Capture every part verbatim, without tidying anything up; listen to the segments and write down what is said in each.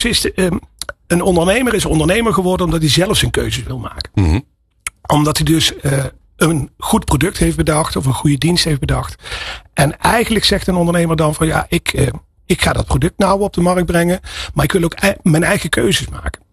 is de, um, een ondernemer is ondernemer geworden omdat hij zelf zijn keuzes wil maken. Mm-hmm. Omdat hij dus uh, een goed product heeft bedacht of een goede dienst heeft bedacht. En eigenlijk zegt een ondernemer dan van ja, ik, uh, ik ga dat product nou op de markt brengen. Maar ik wil ook e- mijn eigen keuzes maken.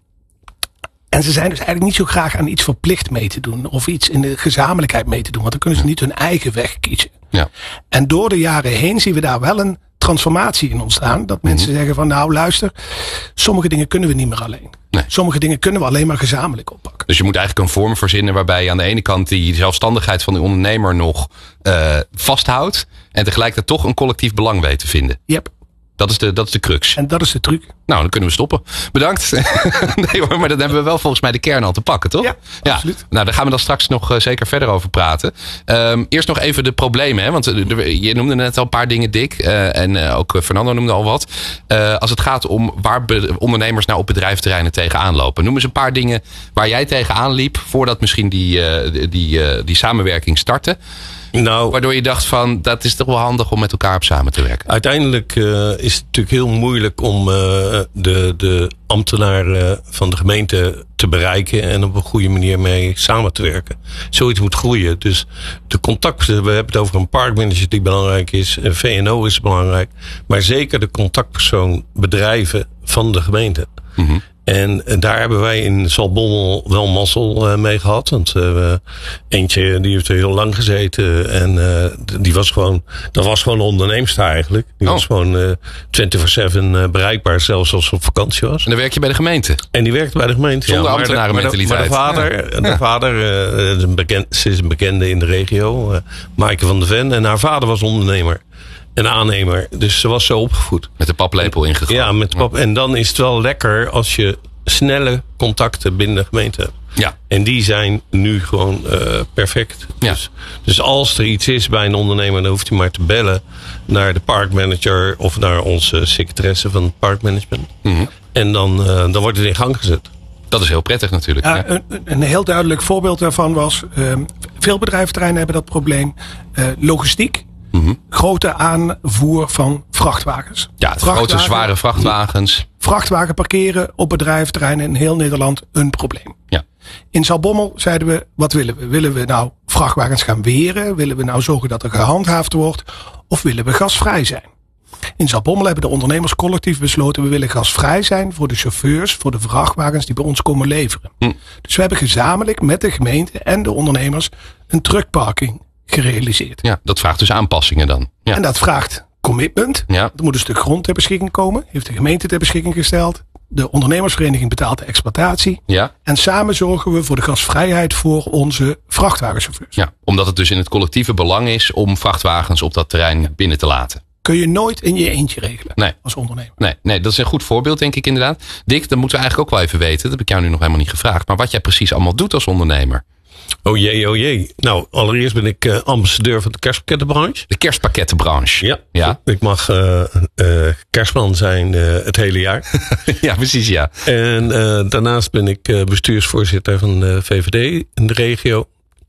En ze zijn dus eigenlijk niet zo graag aan iets verplicht mee te doen. Of iets in de gezamenlijkheid mee te doen. Want dan kunnen ze niet hun eigen weg kiezen. Ja. En door de jaren heen zien we daar wel een transformatie in ontstaan. Dat mensen mm-hmm. zeggen van nou luister. Sommige dingen kunnen we niet meer alleen. Nee. Sommige dingen kunnen we alleen maar gezamenlijk oppakken. Dus je moet eigenlijk een vorm verzinnen waarbij je aan de ene kant die zelfstandigheid van de ondernemer nog uh, vasthoudt. En tegelijkertijd toch een collectief belang weet te vinden. Yep. Dat is de, dat is de crux. En dat is de truc. Nou, dan kunnen we stoppen. Bedankt. Nee hoor, maar dan hebben we wel volgens mij de kern al te pakken, toch? Ja, ja. absoluut. Nou, daar gaan we dan straks nog uh, zeker verder over praten. Um, eerst nog even de problemen. Hè? Want uh, je noemde net al een paar dingen, Dick. Uh, en uh, ook Fernando noemde al wat. Uh, als het gaat om waar be- ondernemers nou op bedrijventerreinen tegenaan lopen. Noem eens een paar dingen waar jij tegenaan liep voordat misschien die, uh, die, die, uh, die samenwerking startte. Nou, waardoor je dacht van, dat is toch wel handig om met elkaar op samen te werken. Uiteindelijk uh, is het natuurlijk heel moeilijk om uh, de, de ambtenaren van de gemeente te bereiken en op een goede manier mee samen te werken. Zoiets moet groeien. Dus de contacten, we hebben het over een parkmanager die belangrijk is. Een V N O is belangrijk. Maar zeker de contactpersoon bedrijven van de gemeente. Mm-hmm. En daar hebben wij in Zaltbommel wel mazzel uh, mee gehad. Want uh, eentje die heeft er heel lang gezeten. En uh, die was gewoon, dat was gewoon een onderneemster eigenlijk. Die oh. was gewoon uh, vierentwintig zeven uh, bereikbaar, zelfs als ze op vakantie was. En dan werk je bij de gemeente? En die werkte bij de gemeente. Zonder ja, ambtenarenmentaliteit. Maar de, maar de vader, ja. de vader uh, is een bekend, ze is een bekende in de regio. Uh, Maaike van der Ven. En haar vader was ondernemer. Een aannemer. Dus ze was zo opgevoed. Met de paplepel ingegooid. Ja, met de pap. En dan is het wel lekker als je snelle contacten binnen de gemeente hebt. Ja. En die zijn nu gewoon uh, perfect. Ja. Dus, dus als er iets is bij een ondernemer, dan hoeft hij maar te bellen naar de parkmanager of naar onze secretaresse van het parkmanagement. Mm-hmm. En dan, uh, dan wordt het in gang gezet. Dat is heel prettig natuurlijk. Ja, ja. een, een heel duidelijk voorbeeld daarvan was, uh, veel bedrijventerreinen hebben dat probleem. Uh, logistiek. Mm-hmm. Grote aanvoer van vrachtwagens. Ja, grote zware vrachtwagens. Vrachtwagen parkeren op bedrijventerreinen in heel Nederland een probleem. Ja. In Zaltbommel zeiden we, wat willen we? Willen we nou vrachtwagens gaan weren? Willen we nou zorgen dat er gehandhaafd wordt? Of willen we gasvrij zijn? In Zaltbommel hebben de ondernemers collectief besloten, we willen gasvrij zijn voor de chauffeurs, voor de vrachtwagens die bij ons komen leveren. Hm. Dus we hebben gezamenlijk met de gemeente en de ondernemers een truckparking gerealiseerd. Ja, dat vraagt dus aanpassingen dan. Ja. En dat vraagt commitment. Ja. Er moet een stuk grond ter beschikking komen. Heeft de gemeente ter beschikking gesteld. De ondernemersvereniging betaalt de exploitatie. Ja. En samen zorgen we voor de gasvrijheid voor onze vrachtwagenchauffeurs. Ja, omdat het dus in het collectieve belang is om vrachtwagens op dat terrein binnen te laten. Kun je nooit in je eentje regelen nee. als ondernemer. Nee, nee, dat is een goed voorbeeld denk ik inderdaad. Dick, dat moeten we eigenlijk ook wel even weten. Dat heb ik jou nu nog helemaal niet gevraagd. Maar wat jij precies allemaal doet als ondernemer. Oh jee, oh jee. Nou, allereerst ben ik uh, ambassadeur van de kerstpakkettenbranche. De kerstpakkettenbranche. Ja. ja. Ik mag uh, uh, kerstman zijn uh, het hele jaar. Ja, precies, ja. En uh, daarnaast ben ik uh, bestuursvoorzitter van de V V D in de regio.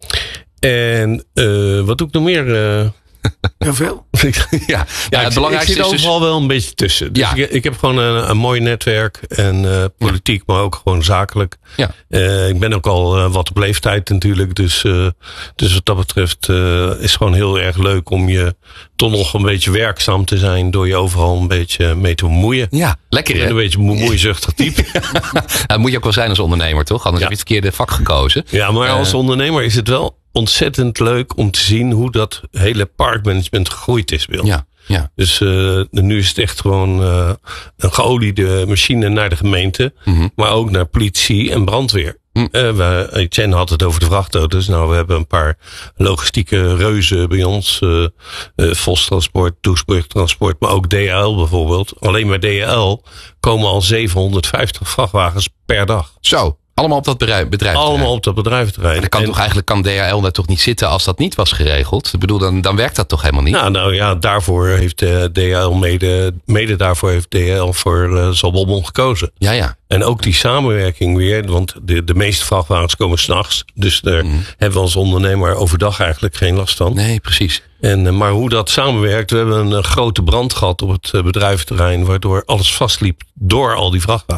En uh, wat doe ik nog meer? Uh, Heel veel. ja, ja, ja, het belangrijkste ik zit is dus overal wel een beetje tussen. Dus ja. ik, ik heb gewoon een, een mooi netwerk. En uh, politiek, ja. maar ook gewoon zakelijk. Ja. Uh, ik ben ook al uh, wat op leeftijd natuurlijk. Dus, uh, dus wat dat betreft uh, is het gewoon heel erg leuk om je toch nog een beetje werkzaam te zijn. Door je overal een beetje mee te bemoeien. Ja, lekker hè? Een beetje bemoeizuchtig type. Dat moet je ook wel zijn als ondernemer toch? Anders ja. heb je het verkeerde vak gekozen. Ja, maar uh, als ondernemer is het wel ontzettend leuk om te zien hoe dat hele parkmanagement gegroeid is. Wil. Ja, ja. Dus uh, nu is het echt gewoon uh, een geoliede machine naar de gemeente. Mm-hmm. Maar ook naar politie en brandweer. Mm. Uh, we, Etienne had het over de vrachtauto's. Nou, we hebben een paar logistieke reuzen bij ons. Uh, uh, Vos Transport, Doesburg Transport, maar ook D H L bijvoorbeeld. Alleen bij D H L komen al zevenhonderdvijftig vrachtwagens per dag. Zo. Allemaal op dat bedrijf. Allemaal op dat bedrijventerrein. En dan kan en, toch eigenlijk kan D H L daar toch niet zitten als dat niet was geregeld? Ik bedoel, dan, dan werkt dat toch helemaal niet? Nou, nou ja, daarvoor heeft uh, D H L mede, mede daarvoor heeft D H L voor uh, Zaltbommel gekozen. Ja, ja. En ook die samenwerking weer, want de, de meeste vrachtwagens komen 's nachts. Dus daar mm. hebben we als ondernemer overdag eigenlijk geen last van. Nee, precies. En, maar hoe dat samenwerkt, we hebben een grote brand gehad op het bedrijventerrein, waardoor alles vastliep door al die vrachtwagens.